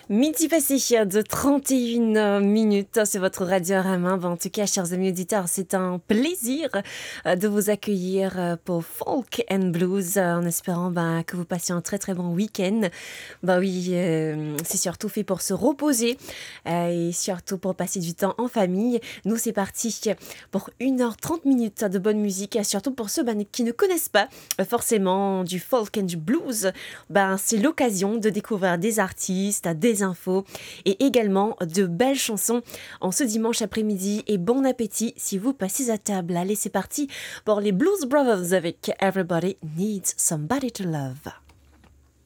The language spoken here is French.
Midi passé de 31 minutes, c'est votre radio à main. En tout cas, chers amis auditeurs, c'est un plaisir de vous accueillir pour Folk and Blues, en espérant que vous passiez un très très bon week-end. Oui, c'est surtout fait pour se reposer et surtout pour passer du temps en famille. Nous, c'est parti pour 1h30 minutes de bonne musique, surtout pour ceux qui ne connaissent pas forcément du folk and du blues. C'est l'occasion de découvrir des artistes, des infos et également de belles chansons en ce dimanche après-midi. Et bon appétit si vous passez à table. Allez, c'est parti pour les Blues Brothers avec Everybody Needs Somebody to Love.